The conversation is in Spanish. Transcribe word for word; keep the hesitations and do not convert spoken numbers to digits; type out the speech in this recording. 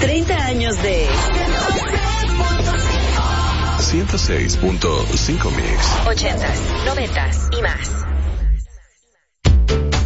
treinta años de ciento seis punto cinco Mix. ochentas, noventas y más.